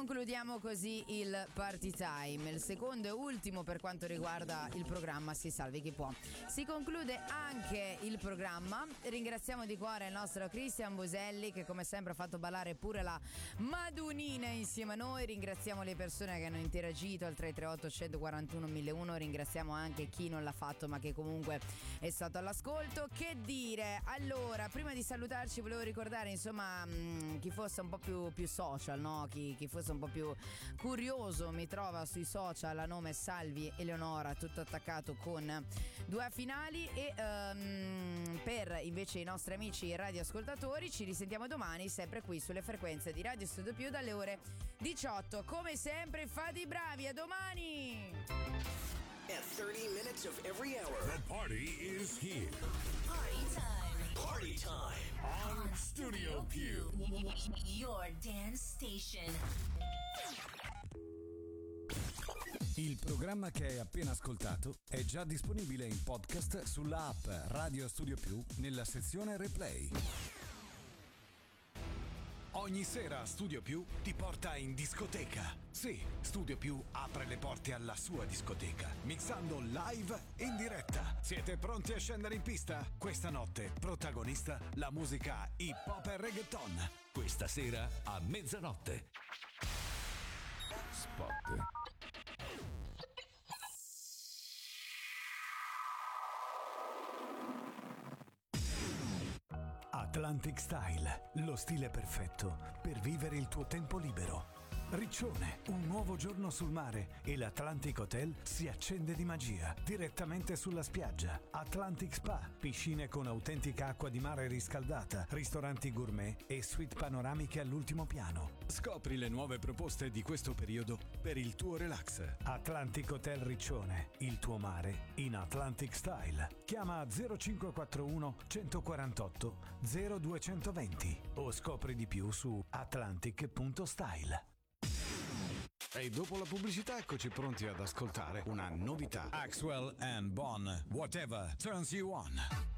concludiamo così il Party Time, il secondo e ultimo per quanto riguarda il programma Si Salvi Chi Può. Si conclude anche il programma. Ringraziamo di cuore il nostro Cristian Boselli, che come sempre ha fatto ballare pure la Madunina insieme a noi. Ringraziamo le persone che hanno interagito al 338 141 1001. Ringraziamo anche chi non l'ha fatto ma che comunque è stato all'ascolto. Che dire, allora, prima di salutarci volevo ricordare, insomma, chi fosse un po' più social, no? Chi fosse un po' più curioso, mi trova sui social a nome Salvi Eleonora, tutto attaccato con 2 A finali. E per invece i nostri amici radioascoltatori ci risentiamo domani sempre qui sulle frequenze di Radio Studio Più dalle ore 18. Come sempre fate i bravi, a domani! At 30 minutes of every hour, The party is here. Party time. Party time On Studio Più. Your dance station. Il programma che hai appena ascoltato è già disponibile in podcast sulla app Radio Studio Più nella sezione Replay. Ogni sera Studio Più ti porta in discoteca. Sì, Studio Più apre le porte alla sua discoteca, mixando live in diretta. Siete pronti a scendere in pista? Questa notte, protagonista, la musica hip hop e reggaeton. Questa sera a mezzanotte. Spot. Atlantic Style, lo stile perfetto per vivere il tuo tempo libero. Riccione, un nuovo giorno sul mare e l'Atlantic Hotel si accende di magia direttamente sulla spiaggia. Atlantic Spa, piscine con autentica acqua di mare riscaldata, ristoranti gourmet e suite panoramiche all'ultimo piano. Scopri le nuove proposte di questo periodo per il tuo relax. Atlantic Hotel Riccione, il tuo mare in Atlantic Style. Chiama 0541 148 0220 o scopri di più su atlantic.style. E dopo la pubblicità eccoci pronti ad ascoltare una novità. Axwell and Bonn, Whatever Turns You On.